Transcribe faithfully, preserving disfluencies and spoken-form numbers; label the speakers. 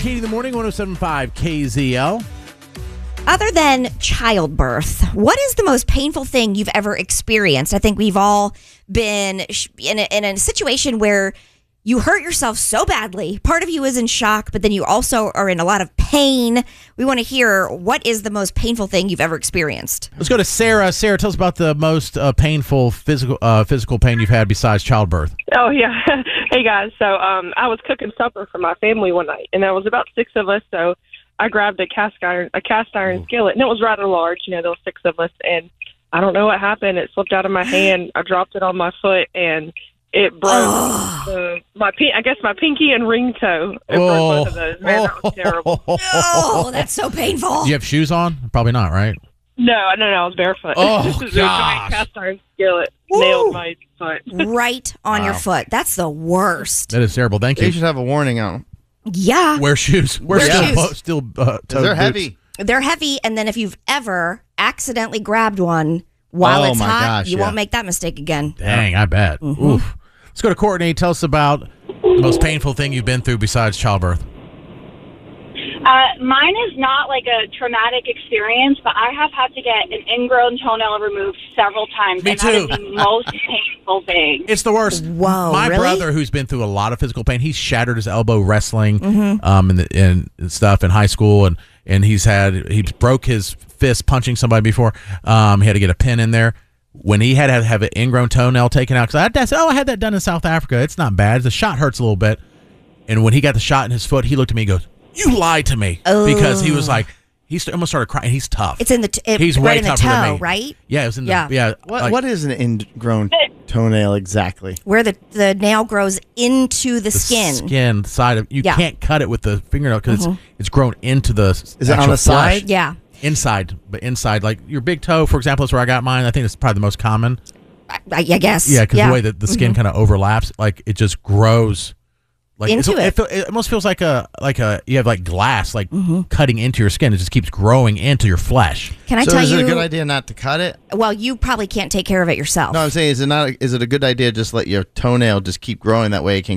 Speaker 1: Katie in the morning, one oh seven point five K Z L.
Speaker 2: Other than childbirth, what is the most painful thing you've ever experienced? I think we've all been in a, in a situation where you hurt yourself so badly. Part of you is in shock, but then you also are in a lot of pain. We want to hear, what is the most painful thing you've ever experienced?
Speaker 1: Let's go to Sarah. Sarah, tell us about the most uh, painful physical uh, physical pain you've had besides childbirth.
Speaker 3: Oh, yeah. Hey, guys. So um, I was cooking supper for my family one night, and there was about six of us, so I grabbed a cast iron a cast iron skillet, and it was rather large. You know, there were six of us, and I don't know what happened. It slipped out of my hand. I dropped it on my foot, and it broke
Speaker 2: Oh.
Speaker 3: the, my pin- I guess my pinky and ring toe. It broke both of those. Man, that was terrible.
Speaker 2: Oh, that's so painful.
Speaker 1: Do you have shoes on? Probably not, right?
Speaker 3: No, no, no, I was barefoot.
Speaker 1: Oh,
Speaker 3: This is a
Speaker 1: gosh.
Speaker 3: giant cast iron skillet
Speaker 2: Woo.
Speaker 3: nailed my foot.
Speaker 2: Right on your
Speaker 1: Wow.
Speaker 2: foot. That's the worst.
Speaker 1: That is terrible. Thank
Speaker 4: They
Speaker 1: you.
Speaker 4: should have a warning on them.
Speaker 2: Yeah.
Speaker 1: Wear shoes. Wear
Speaker 2: Wear
Speaker 1: still,
Speaker 2: shoes.
Speaker 1: bo- still uh,
Speaker 4: They're
Speaker 1: toed
Speaker 4: heavy.
Speaker 1: boots.
Speaker 2: They're heavy, and then if you've ever accidentally grabbed one while
Speaker 4: Oh,
Speaker 2: it's
Speaker 4: my
Speaker 2: hot,
Speaker 4: gosh,
Speaker 2: you
Speaker 4: yeah.
Speaker 2: won't make that mistake again.
Speaker 1: Dang, I bet.
Speaker 2: Mm-hmm.
Speaker 1: Oof. Let's go to Courtney. Tell us about the most painful thing you've been through besides childbirth.
Speaker 5: Uh, mine is not like a traumatic experience, but I have had to get an ingrown toenail removed several times.
Speaker 1: Me
Speaker 5: and
Speaker 1: too.
Speaker 5: That is the most painful thing.
Speaker 1: It's the worst.
Speaker 2: Whoa,
Speaker 1: My
Speaker 2: really?
Speaker 1: brother, who's been through a lot of physical pain, he's shattered his elbow wrestling
Speaker 2: Mm-hmm.
Speaker 1: um, and, and stuff in high school, and, and he's had he broke his fist punching somebody before. Um, he had to get a pin in there. When he had to have an ingrown toenail taken out, because I, I said, oh, I had that done in South Africa. It's not bad. The shot hurts a little bit. And when he got the shot in his foot, he looked at me and goes, "You lied to me," because he was like, he st- almost started crying. He's tough.
Speaker 2: It's in the t- it,
Speaker 1: He's
Speaker 2: right
Speaker 1: way
Speaker 2: in the
Speaker 1: tougher than
Speaker 2: toe,
Speaker 1: me.
Speaker 2: right?
Speaker 1: Yeah, it was in the
Speaker 2: Yeah.
Speaker 1: yeah.
Speaker 4: What
Speaker 1: like-
Speaker 4: What is an ingrown toenail exactly?
Speaker 2: Where the, the nail grows into the,
Speaker 1: the
Speaker 2: skin.
Speaker 1: skin side of you
Speaker 2: Yeah.
Speaker 1: can't cut it with the fingernail because it's it's grown into the
Speaker 4: Is it on
Speaker 1: actual
Speaker 4: the side?
Speaker 1: flesh.
Speaker 2: Yeah.
Speaker 1: Inside, but inside, like your big toe, for example, is where I got mine. I think it's probably the most common.
Speaker 2: I, I guess.
Speaker 1: Yeah, because the way that the skin kind of overlaps, like it just grows. Like
Speaker 2: Into
Speaker 1: it's,
Speaker 2: it.
Speaker 1: It, feel, it almost feels like a like a you have like glass like
Speaker 2: Mm-hmm.
Speaker 1: cutting into your skin. It just keeps growing into your flesh.
Speaker 2: Can I
Speaker 4: so
Speaker 2: tell
Speaker 4: is
Speaker 2: you?
Speaker 4: it a good idea not to cut it?
Speaker 2: Well, you probably can't take care of it yourself.
Speaker 4: No, I'm saying is it not? Is it a good idea to just let your toenail just keep growing that way? It can